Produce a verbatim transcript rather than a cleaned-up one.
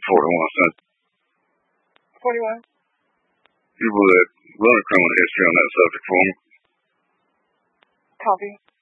forty-one cents. forty-one? People that run a criminal history on that subject for me. Copy.